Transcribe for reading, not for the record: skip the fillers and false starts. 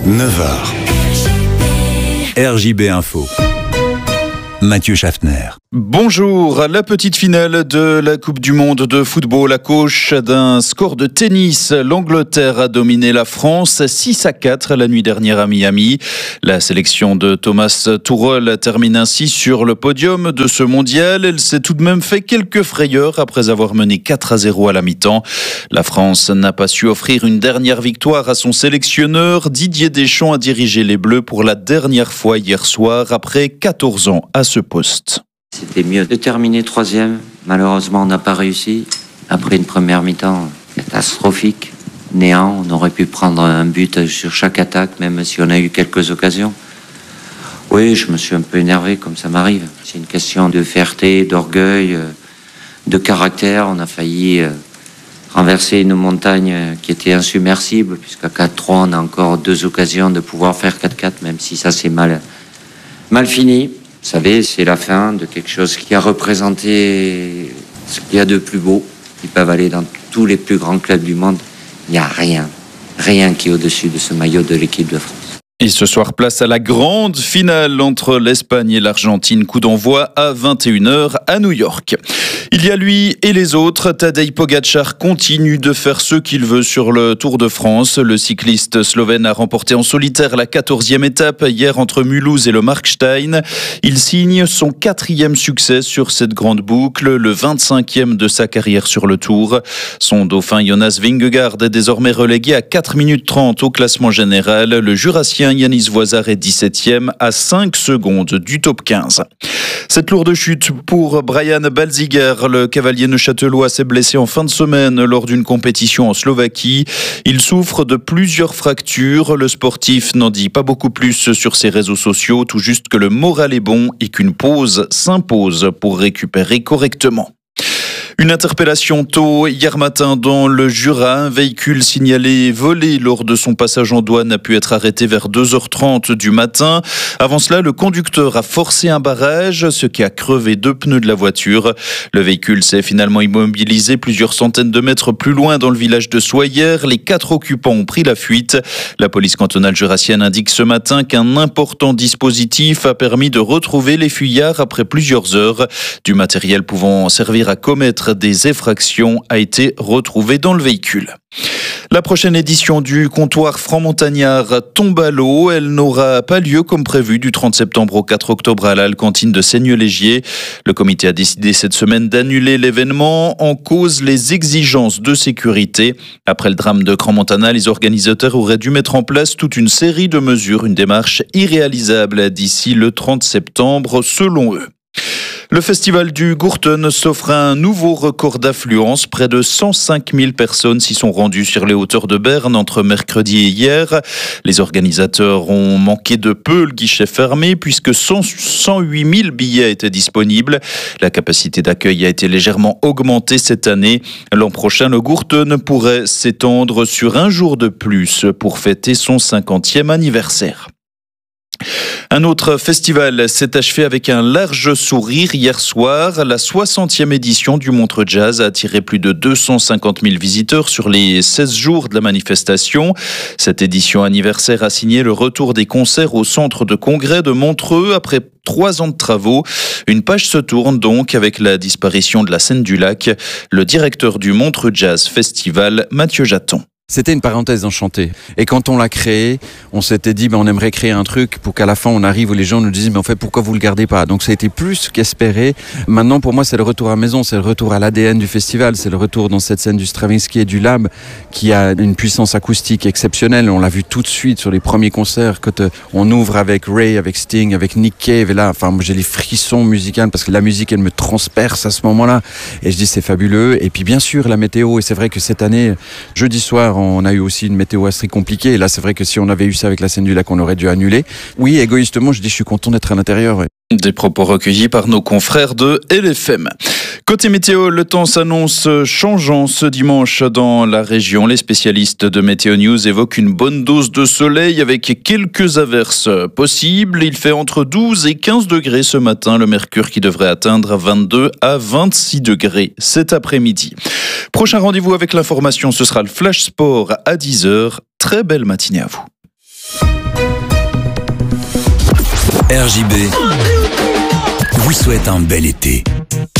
9h. RJB Info. Mathieu Schaffner. Bonjour, la petite finale de la Coupe du Monde de football à cause d'un score de tennis. L'Angleterre a dominé la France 6-4 la nuit dernière à Miami. La sélection de Thomas Tuchel termine ainsi sur le podium de ce mondial. Elle s'est tout de même fait quelques frayeurs après avoir mené 4-0 à la mi-temps. La France n'a pas su offrir une dernière victoire à son sélectionneur. Didier Deschamps a dirigé les Bleus pour la dernière fois hier soir après 14 ans à ce poste. C'était mieux de terminer troisième. Malheureusement, on n'a pas réussi. Après une première mi-temps catastrophique, néant, on aurait pu prendre un but sur chaque attaque, même si on a eu quelques occasions. Oui, je me suis un peu énervé, comme ça m'arrive. C'est une question de fierté, d'orgueil, de caractère. On a failli renverser une montagne qui était insubmersible, puisqu'à 4-3, on a encore 2 occasions de pouvoir faire 4-4, même si ça s'est mal fini. Vous savez, c'est la fin de quelque chose qui a représenté ce qu'il y a de plus beau. Ils peuvent aller dans tous les plus grands clubs du monde. Il n'y a rien qui est au-dessus de ce maillot de l'équipe de France. Et ce soir, place à la grande finale entre l'Espagne et l'Argentine. Coup d'envoi à 21h à New York. Il y a lui et les autres. Tadej Pogačar continue de faire ce qu'il veut sur le Tour de France. Le cycliste slovène a remporté en solitaire la 14e étape hier entre Mulhouse et le Markstein. Il signe son 4e succès sur cette grande boucle, le 25e de sa carrière sur le Tour. Son dauphin Jonas Vingegaard est désormais relégué à 4 minutes 30 au classement général. Le Jurassien Yanis Voisard est 17e à 5 secondes du top 15. Cette lourde chute pour Brian Balziger, le cavalier neuchâtelois s'est blessé en fin de semaine lors d'une compétition en Slovaquie. Il souffre de plusieurs fractures. Le sportif n'en dit pas beaucoup plus sur ses réseaux sociaux, tout juste que le moral est bon et qu'une pause s'impose pour récupérer correctement. Une interpellation tôt hier matin dans le Jura. Un véhicule signalé volé lors de son passage en douane a pu être arrêté vers 2h30 du matin. Avant cela, le conducteur a forcé un barrage, ce qui a crevé 2 pneus de la voiture. Le véhicule s'est finalement immobilisé plusieurs centaines de mètres plus loin dans le village de Soyères. Les 4 occupants ont pris la fuite. La police cantonale jurassienne indique ce matin qu'un important dispositif a permis de retrouver les fuyards après plusieurs heures. Du matériel pouvant servir à commettre des effractions a été retrouvé dans le véhicule. La prochaine édition du comptoir franc-montagnard tombe à l'eau. Elle n'aura pas lieu comme prévu du 30 septembre au 4 octobre à l'Alcantine de Seigneux-Légier. Le comité a décidé cette semaine d'annuler l'événement en cause les exigences de sécurité. Après le drame de Crans-Montana, les organisateurs auraient dû mettre en place toute une série de mesures, une démarche irréalisable d'ici le 30 septembre selon eux. Le festival du Gurten s'offre un nouveau record d'affluence. Près de 105 000 personnes s'y sont rendues sur les hauteurs de Berne entre mercredi et hier. Les organisateurs ont manqué de peu le guichet fermé puisque 108 000 billets étaient disponibles. La capacité d'accueil a été légèrement augmentée cette année. L'an prochain, le Gurten pourrait s'étendre sur un jour de plus pour fêter son 50e anniversaire. Un autre festival s'est achevé avec un large sourire hier soir. La 60e édition du Montreux Jazz a attiré plus de 250 000 visiteurs sur les 16 jours de la manifestation. Cette édition anniversaire a signé le retour des concerts au centre de congrès de Montreux après 3 ans de travaux. Une page se tourne donc avec la disparition de la scène du lac. Le directeur du Montreux Jazz Festival, Mathieu Jaton. C'était une parenthèse enchantée. Et quand on l'a créé, on s'était dit, on aimerait créer un truc pour qu'à la fin, on arrive où les gens nous disent, mais en fait, pourquoi vous le gardez pas? Donc, ça a été plus qu'espéré. Maintenant, pour moi, c'est le retour à la maison, c'est le retour à l'ADN du festival, c'est le retour dans cette scène du Stravinsky et du Lab, qui a une puissance acoustique exceptionnelle. On l'a vu tout de suite sur les premiers concerts, quand on ouvre avec Ray, avec Sting, avec Nick Cave, et là, j'ai les frissons musicaux, parce que la musique, elle me transperce à ce moment-là. Et je dis, c'est fabuleux. Et puis, bien sûr, la météo, et c'est vrai que cette année, jeudi soir, on a eu aussi une météo assez compliquée. Et là, c'est vrai que si on avait eu ça avec la scène du lac, on aurait dû annuler. Oui, égoïstement, je dis, je suis content d'être à l'intérieur. Ouais. Des propos recueillis par nos confrères de LFM. Côté météo, le temps s'annonce changeant ce dimanche dans la région. Les spécialistes de Météo News évoquent une bonne dose de soleil avec quelques averses possibles. Il fait entre 12 et 15 degrés ce matin. Le mercure qui devrait atteindre 22 à 26 degrés cet après-midi. Prochain rendez-vous avec l'information, ce sera le Flash Sport à 10h. Très belle matinée à vous. RJB vous souhaite un bel été.